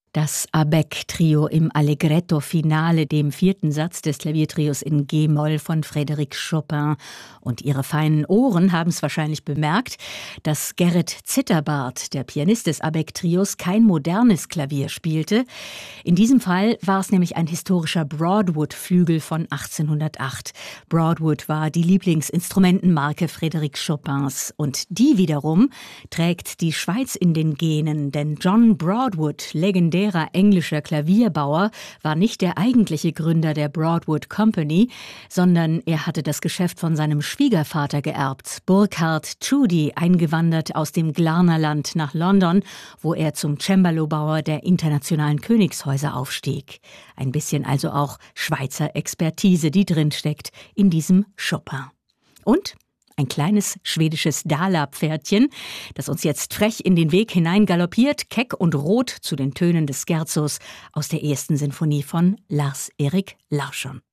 Das Abec-Trio im Allegretto-Finale, dem 4. Satz des Klaviertrios in G-Moll von Frédéric Chopin. Und Ihre feinen Ohren haben es wahrscheinlich bemerkt, dass Gerrit Zitterbart, der Pianist des Abec-Trios, kein modernes Klavier spielte. In diesem Fall war es nämlich ein historischer Broadwood-Flügel von 1808. Broadwood war die Lieblingsinstrumentenmarke Frédéric Chopins. Und die wiederum trägt die Schweiz in den Genen, denn John Broadwood, legendärer englischer Klavierbauer, war nicht der eigentliche Gründer der Broadwood Company, sondern er hatte das Geschäft von seinem Schwiegervater geerbt, Burkhard Tschudi, eingewandert aus dem Glarnerland nach London, wo er zum Cembalo-Bauer der internationalen Königshäuser aufstieg. Ein bisschen also auch Schweizer Expertise, die drinsteckt in diesem Chopin. Und ein kleines schwedisches Dala-Pferdchen, das uns jetzt frech in den Weg hinein galoppiert, keck und rot zu den Tönen des Scherzos aus der 1. Sinfonie von Lars Erik Larsson.